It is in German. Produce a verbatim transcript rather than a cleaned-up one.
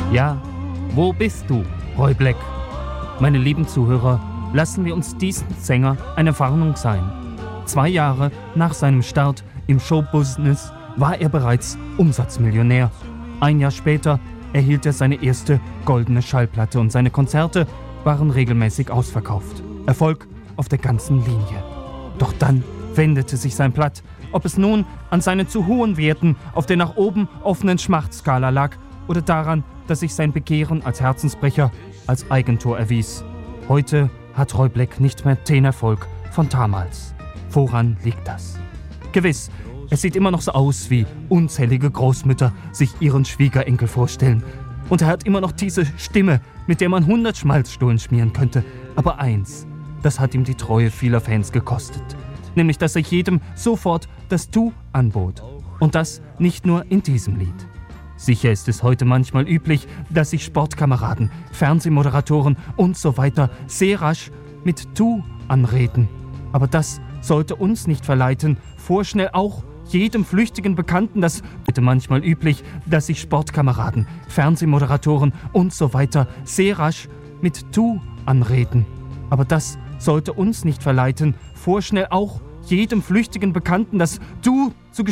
Ja, wo bist du, Roy Black? Meine lieben Zuhörer, lassen wir uns diesen Sänger eine Warnung sein. Zwei Jahre nach seinem Start im Showbusiness war er bereits Umsatzmillionär. Ein Jahr später erhielt er seine erste goldene Schallplatte und seine Konzerte waren regelmäßig ausverkauft. Erfolg auf der ganzen Linie. Doch dann wendete sich sein Blatt, ob es nun an seinen zu hohen Werten auf der nach oben offenen Schmachtskala lag oder daran, dass sich sein Begehren als Herzensbrecher als Eigentor erwies. Heute hat Roy Black nicht mehr den Erfolg von damals. Woran liegt das? Gewiss, es sieht immer noch so aus, wie unzählige Großmütter sich ihren Schwiegerenkel vorstellen. Und er hat immer noch diese Stimme, mit der man hundert Schmalzstullen schmieren könnte. Aber eins, das hat ihm die Treue vieler Fans gekostet. Nämlich, dass er jedem sofort das Du anbot. Und das nicht nur in diesem Lied. Sicher ist es heute manchmal üblich, dass sich Sportkameraden, Fernsehmoderatoren und so weiter sehr rasch mit Du anreden. Aber das sollte uns nicht verleiten, vorschnell auch jedem flüchtigen Bekannten das bitte manchmal üblich, dass sich Sportkameraden, Fernsehmoderatoren und so weiter sehr rasch mit Du anreden. Aber das sollte uns nicht verleiten, vorschnell auch jedem flüchtigen Bekannten das Du